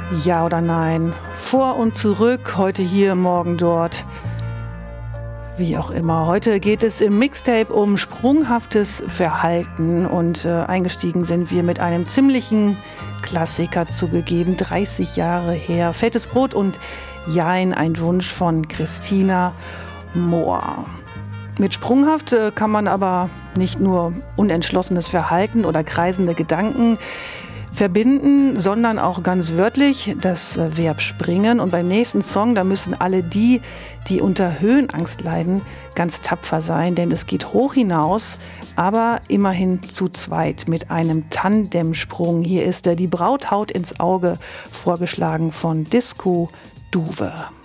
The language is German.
Ja oder nein? Vor und zurück, heute hier, morgen dort. Wie auch immer. Heute geht es im Mixtape um sprunghaftes Verhalten und eingestiegen sind wir mit einem ziemlichen Klassiker zugegeben, 30 Jahre her. Fettes Brot und Jein, ein Wunsch von Christina Mohr. Mit sprunghaft kann man aber nicht nur unentschlossenes Verhalten oder kreisende Gedanken verbinden, sondern auch ganz wörtlich das Verb springen. Und beim nächsten Song, da müssen alle die unter Höhenangst leiden, ganz tapfer sein, denn es geht hoch hinaus, aber immerhin zu zweit mit einem Tandemsprung. Hier ist Die Braut haut ins Auge, vorgeschlagen von Disco Duwe.